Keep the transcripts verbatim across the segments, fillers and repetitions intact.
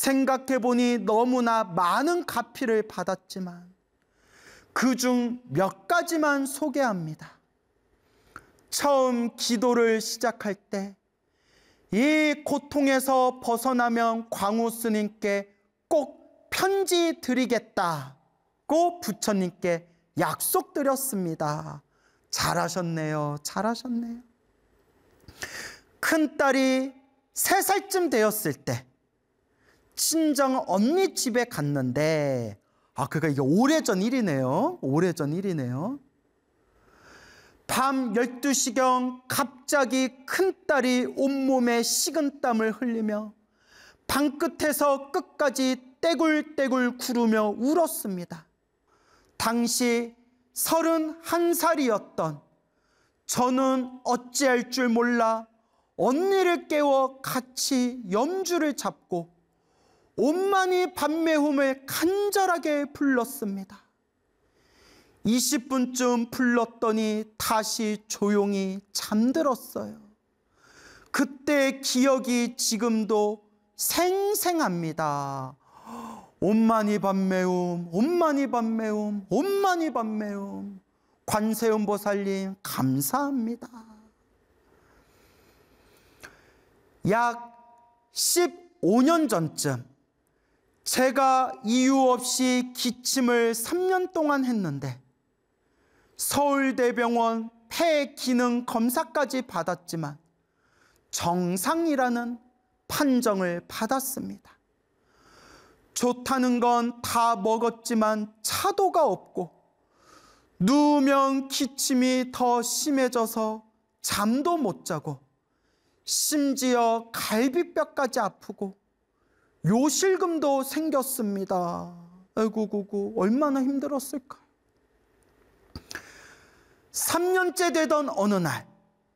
생각해보니 너무나 많은 가피를 받았지만 그중 몇 가지만 소개합니다. 처음 기도를 시작할 때 이 고통에서 벗어나면 광우 스님께 꼭 편지 드리겠다고 부처님께 약속드렸습니다. 잘하셨네요. 잘하셨네요. 큰딸이 세 살쯤 되었을 때 친정 언니 집에 갔는데, 아, 그러니까 이게 오래전 일이네요. 오래전 일이네요. 밤 열두 시경 갑자기 큰딸이 온몸에 식은땀을 흘리며 방끝에서 끝까지 떼굴떼굴 구르며 울었습니다. 당시 서른한 살이었던 저는 어찌할 줄 몰라 언니를 깨워 같이 염주를 잡고 온만이 밤매움을 간절하게 불렀습니다. 이십 분쯤 불렀더니 다시 조용히 잠들었어요. 그때 기억이 지금도 생생합니다. 온만이 밤매움, 온만이 밤매움, 온만이 밤매움. 관세음보살님 감사합니다. 약 십오 년 전쯤 제가 이유 없이 기침을 삼 년 동안 했는데 서울대병원 폐기능 검사까지 받았지만 정상이라는 판정을 받았습니다. 좋다는 건 다 먹었지만 차도가 없고 누우면 기침이 더 심해져서 잠도 못 자고 심지어 갈비뼈까지 아프고 요실금도 생겼습니다. 아이고, 구구 얼마나 힘들었을까요? 삼 년째 되던 어느 날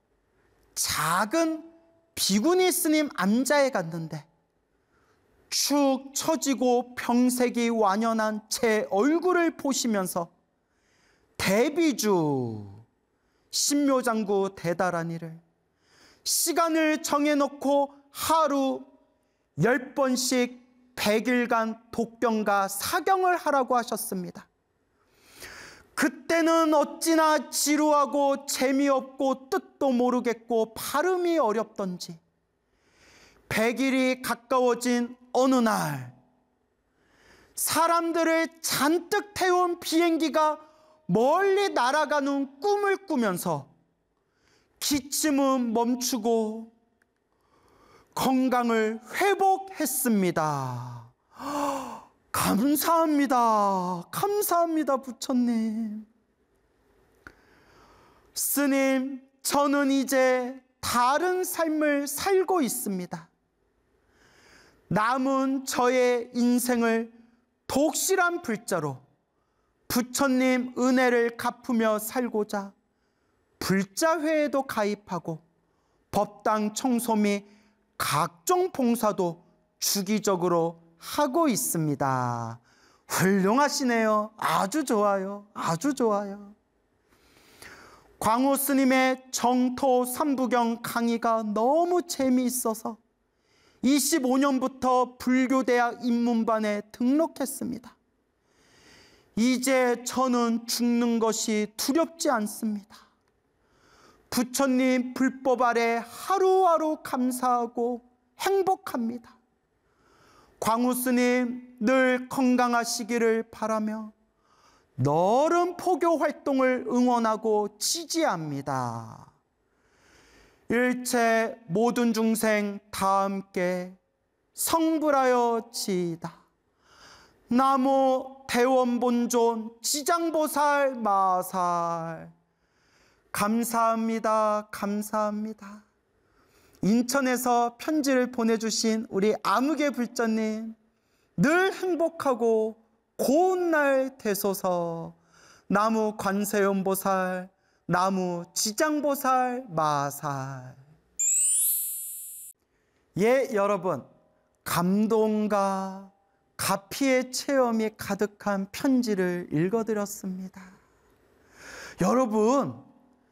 작은 비구니 스님 암자에 갔는데 축 처지고 병색이 완연한 제 얼굴을 보시면서 대비주 신묘장구 대다라니를 시간을 정해놓고 하루 열 번씩 백 일간 독경과 사경을 하라고 하셨습니다. 그때는 어찌나 지루하고 재미없고 뜻도 모르겠고 발음이 어렵던지 백 일이 가까워진 어느 날 사람들을 잔뜩 태운 비행기가 멀리 날아가는 꿈을 꾸면서 기침은 멈추고 건강을 회복했습니다. 감사합니다. 감사합니다, 부처님. 스님, 저는 이제 다른 삶을 살고 있습니다. 남은 저의 인생을 독실한 불자로 부처님 은혜를 갚으며 살고자 불자회에도 가입하고 법당 청소 및 각종 봉사도 주기적으로 하고 있습니다. 훌륭하시네요. 아주 좋아요. 아주 좋아요. 광우 스님의 정토 삼부경 강의가 너무 재미있어서 이십오 년부터 불교대학 입문반에 등록했습니다. 이제 저는 죽는 것이 두렵지 않습니다. 부처님 불법 아래 하루하루 감사하고 행복합니다. 광우 스님 늘 건강하시기를 바라며 너른 포교 활동을 응원하고 지지합니다. 일체 모든 중생 다 함께 성불하여 지이다. 나무 대원본존 지장보살 마살. 감사합니다. 감사합니다. 인천에서 편지를 보내주신 우리 아무개 불자님, 늘 행복하고 고운 날 되소서. 나무 관세음보살, 나무 지장보살 마살. 예, 여러분, 감동과 가피의 체험이 가득한 편지를 읽어드렸습니다. 여러분,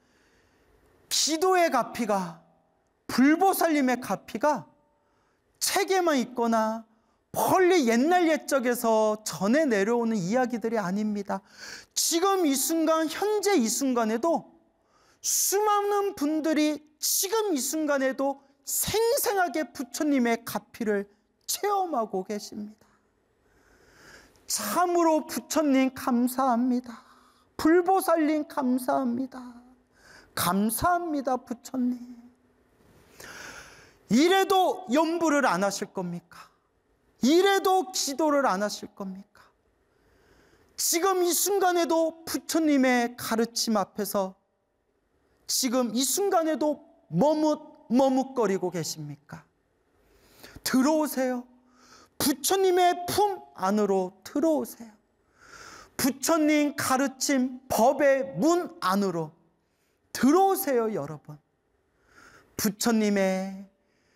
기도의 가피가, 불보살님의 가피가 책에만 있거나 멀리 옛날 옛적에서 전해 내려오는 이야기들이 아닙니다. 지금 이 순간, 현재 이 순간에도 수많은 분들이 지금 이 순간에도 생생하게 부처님의 가피를 체험하고 계십니다. 참으로 부처님 감사합니다. 불보살님 감사합니다. 감사합니다, 부처님. 이래도 염불을 안 하실 겁니까? 이래도 기도를 안 하실 겁니까? 지금 이 순간에도 부처님의 가르침 앞에서 지금 이 순간에도 머뭇 머뭇거리고 계십니까? 들어오세요. 부처님의 품 안으로 들어오세요. 부처님 가르침 법의 문 안으로 들어오세요, 여러분. 부처님의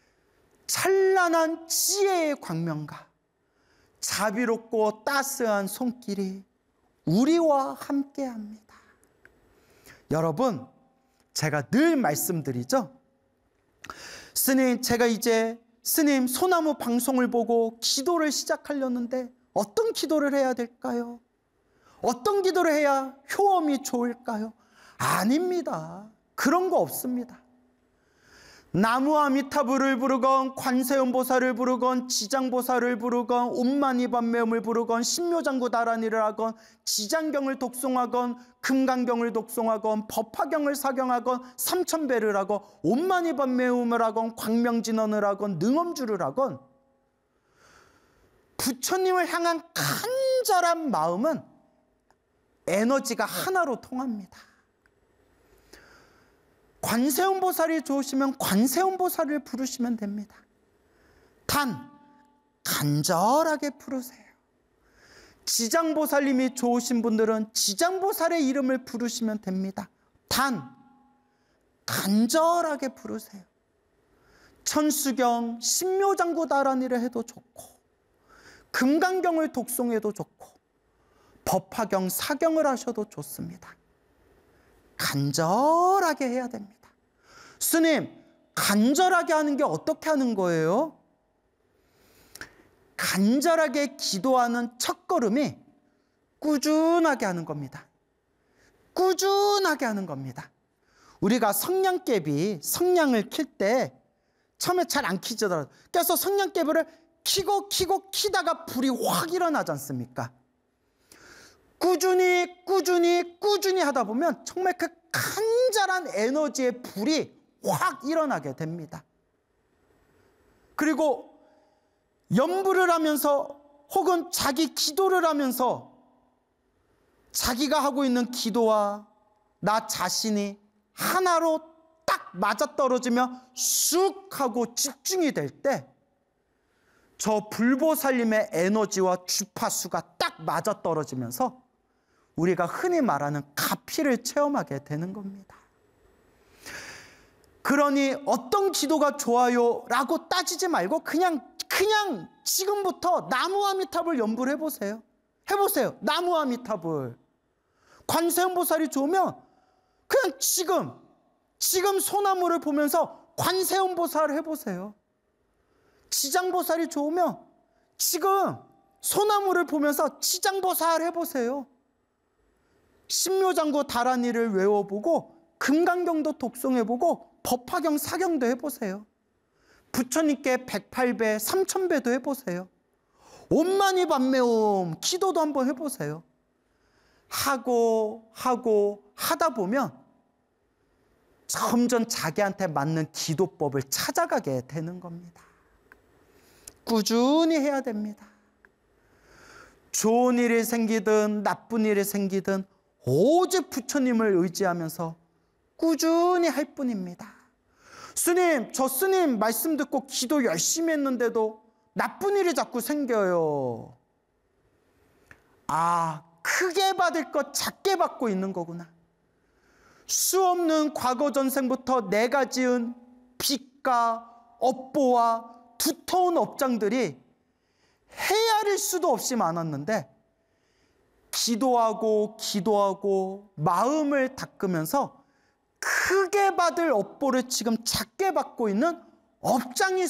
찬란한 지혜의 광명과 자비롭고 따스한 손길이 우리와 함께합니다. 여러분, 제가 늘 말씀드리죠. 스님, 제가 이제 스님 소나무 방송을 보고 기도를 시작하려는데 어떤 기도를 해야 될까요? 어떤 기도를 해야 효험이 좋을까요? 아닙니다. 그런 거 없습니다. 나무 아미타불을 부르건 관세음보살을 부르건 지장보살을 부르건 옴마니반매음을 부르건 신묘장구 다라니를 하건 지장경을 독송하건 금강경을 독송하건 법화경을 사경하건 삼천배를 하건 옴마니반매음을 하건 광명진언을 하건 능엄주를 하건 부처님을 향한 간절한 마음은 에너지가 하나로 통합니다. 관세음보살이 좋으시면 관세음보살을 부르시면 됩니다. 단 간절하게 부르세요. 지장보살님이 좋으신 분들은 지장보살의 이름을 부르시면 됩니다. 단 간절하게 부르세요. 천수경, 신묘장구 다라니를 해도 좋고 금강경을 독송해도 좋고 법화경, 사경을 하셔도 좋습니다. 간절하게 해야 됩니다. 스님, 간절하게 하는 게 어떻게 하는 거예요? 간절하게 기도하는 첫걸음이 꾸준하게 하는 겁니다. 꾸준하게 하는 겁니다. 우리가 성냥개비, 성냥을 킬 때 처음에 잘 안 키지더라도 그래서 성냥개비를 키고 키고 키다가 불이 확 일어나지 않습니까? 꾸준히 꾸준히 꾸준히 하다 보면 정말 그 간절한 에너지의 불이 확 일어나게 됩니다. 그리고 염불을 하면서 혹은 자기 기도를 하면서 자기가 하고 있는 기도와 나 자신이 하나로 딱 맞아떨어지며 쑥 하고 집중이 될 때 저 불보살님의 에너지와 주파수가 딱 맞아떨어지면서 우리가 흔히 말하는 가피를 체험하게 되는 겁니다. 그러니 어떤 기도가 좋아요? 라고 따지지 말고 그냥 그냥 지금부터 나무 아미타불 염불 해보세요. 해보세요. 나무 아미타불. 관세음보살이 좋으면 그냥 지금 지금 소나무를 보면서 관세음보살 해보세요. 지장보살이 좋으면 지금 소나무를 보면서 지장보살 해보세요. 신묘장구 다라니를 외워보고 금강경도 독송해보고 법화경 사경도 해보세요. 부처님께 백팔 배, 삼천 배도 해보세요. 옴마니반매옴 기도도 한번 해보세요. 하고 하고 하다 보면 점점 자기한테 맞는 기도법을 찾아가게 되는 겁니다. 꾸준히 해야 됩니다. 좋은 일이 생기든 나쁜 일이 생기든 오직 부처님을 의지하면서 꾸준히 할 뿐입니다. 스님, 저 스님 말씀 듣고 기도 열심히 했는데도 나쁜 일이 자꾸 생겨요. 아, 크게 받을 것 작게 받고 있는 거구나. 수 없는 과거 전생부터 내가 지은 빚과 업보와 두터운 업장들이 헤아릴 수도 없이 많았는데 기도하고 기도하고 마음을 닦으면서 크게 받을 업보를 지금 작게 받고 있는 업장이